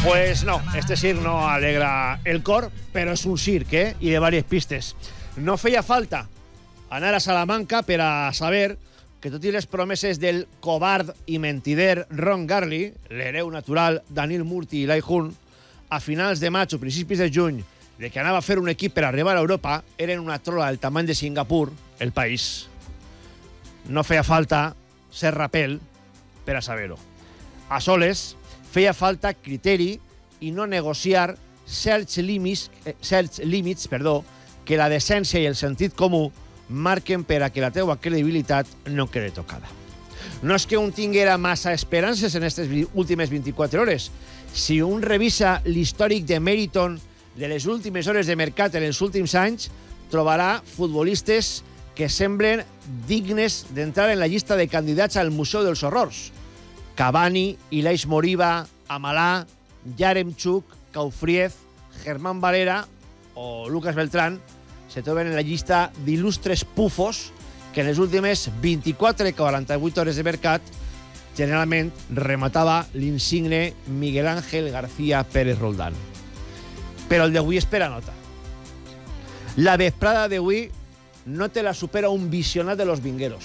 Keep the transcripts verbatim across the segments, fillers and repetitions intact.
Pues no, este circ no alegra el cor, però és un circ, eh? I de diverses pistes. No feia falta anar a Salamanca per a saber que tot i les promeses del covard i mentider Ron Garley, l'hereu natural d'Anil Murti i Lai Hun, a finals de maig o principis de juny, de que anava a fer un equip per arribar a Europa, eren una trola del tamany de Singapur, el país. No feia falta ser rapel per a saber-ho. A soles, feia falta criteri i no negociar certs límits, eh, certs límits perdó, que la decència i el sentit comú marquen per a que la teua credibilitat no quede tocada. No és que un tinguera massa esperances en aquestes últimes vint-i-quatre hores. Si un revisa l'històric de Meriton de les últimes hores de mercat en els últims anys, trobarà futbolistes que semblen dignes d'entrar en la llista de candidats al Museu dels Horrors. Cavani, Ilais Moriba, Amalà, Yaremchuk, Caufriez, Germán Valera o Lucas Beltrán se troben en la llista d'il·lustres pufos que en les últimes vint-i-quatre a quaranta-vuit hores de mercat generalment rematava l'insigne Miguel Ángel García Pérez Roldán. Però el d'avui espera nota. La vesprada d'avui no te la supera un visionat de los vingueros.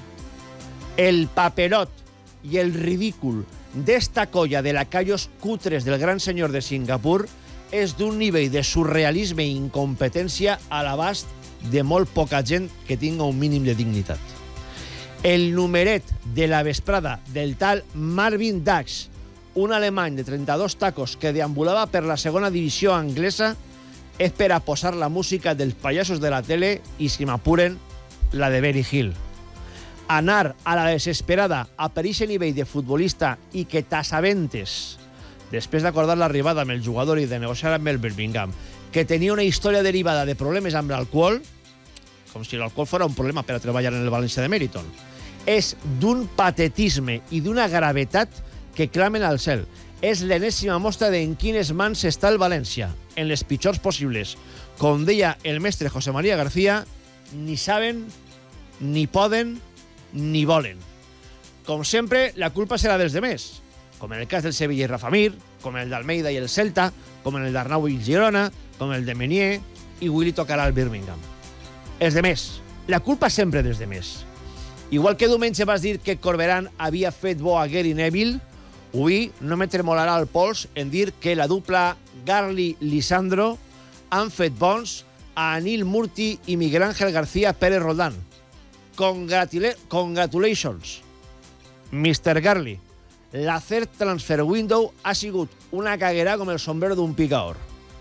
El paperot i el ridícul d'esta colla de lacayos cutres del gran senyor de Singapur és d'un nivell de surrealisme i incompetència a l'abast de molt poca gent que tinga un mínim de dignitat. El numeret de la vesprada del tal Marvin Dax, un alemany de trenta-dos tacos que deambulava per la segona divisió anglesa, és per a posar la música dels pallassos de la tele i, si m'apuren, la de Benny Hill. Anar a la desesperada a per eixe nivell de futbolista i que t'assabentes, després d'acordar l'arribada amb el jugador i de negociar amb el Birmingham, que tenia una història derivada de problemes amb l'alcohol, com si l'alcohol fos un problema per a treballar en el València de Meriton, és d'un patetisme i d'una gravetat que clamen al cel. És l'enèsima mostra de en quines mans està el València, en les pitjors possibles. Com deia el mestre José María García, ni saben, ni poden, ni volen. Com sempre, la culpa serà dels demés, com en el cas del Sevilla i Rafa Mir, com en el d'Almeida i el Celta, com en el d'Arnau i el Girona, com en el de Meunier, i avui li tocarà al Birmingham. Els demés. La culpa sempre dels demés. Igual que diumenge vas dir que Corberán havia fet bo a Gary Neville, avui no me tremolarà el pols en dir que la dupla Garley-Lisandro han fet bons a Anil Murti i Miguel Ángel García Pérez Roldán. Congratula- Congratulations, mister Garley. L'acer transfer window ha sigut una caguera com el sombrero d'un picaor.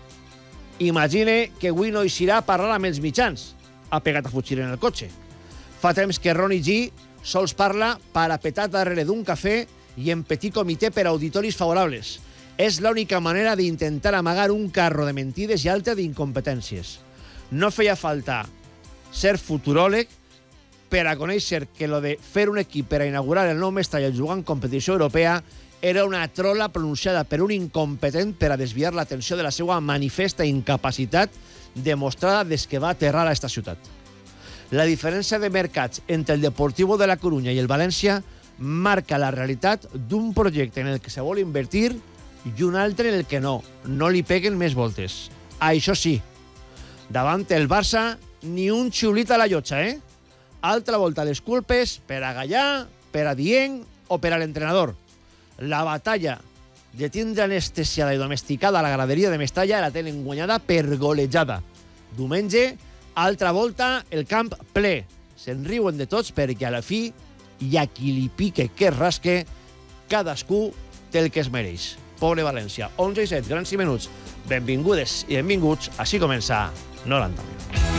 Imagine que avui no eixirà a parlar amb els mitjans. Ha pegat a fugir en el cotxe. Fa temps que Ronnie G sols parla parapetat darrere d'un cafè i en petit comitè per auditoris favorables. És l'única manera d'intentar amagar un carro de mentides i altra d'incompetències. No feia falta ser futuròleg per a conèixer que lo de fer un equip per a inaugurar el nou Mestalla i jugar en competició europea era una trola pronunciada per un incompetent per a desviar l'atenció de la seva manifesta incapacitat demostrada des que va aterrar a esta ciutat. La diferència de mercats entre el Deportivo de la Coruña i el València marca la realitat d'un projecte en el que se vol invertir i un altre en el que no. No li peguen més voltes. Això sí, davant el Barça, ni un xiulit a la llotja, eh? Altra volta les culpes per a Gallà, per a Dieng o per a l'entrenador. La batalla de tindre anestesiada i domesticada a la graderia de Mestalla la tenen guanyada per golejada. Diumenge, altra volta, el camp ple. Se'n riuen de tots perquè a la fi i a qui li pique que es rasque, cadascú té el que es mereix. Poble València, onze i set, grans i menuts. Benvingudes i benvinguts, així comença noranta minuts.